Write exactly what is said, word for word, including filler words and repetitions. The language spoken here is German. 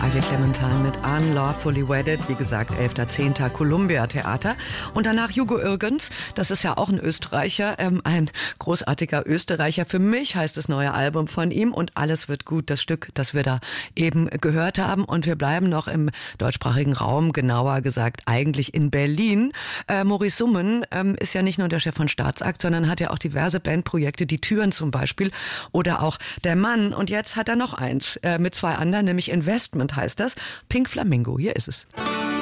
Eiche Clementine mit Unlawfully Wedded, wie gesagt, elfter zehnter Columbia Theater. Und danach Hugo Irgens, das ist ja auch ein Österreicher, ähm, ein großartiger Österreicher. Für mich heißt das neue Album von ihm und Alles wird gut, das Stück, das wir da eben gehört haben. Und wir bleiben noch im deutschsprachigen Raum, genauer gesagt eigentlich in Berlin. Äh, Maurice Summen ähm, ist ja nicht nur der Chef von Staatsakt, sondern hat ja auch diverse Bandprojekte, Die Türen zum Beispiel oder auch Der Mann. Und jetzt hat er noch eins äh, mit zwei anderen, nämlich Investment heißt das. Pink Flamingo, hier ist es.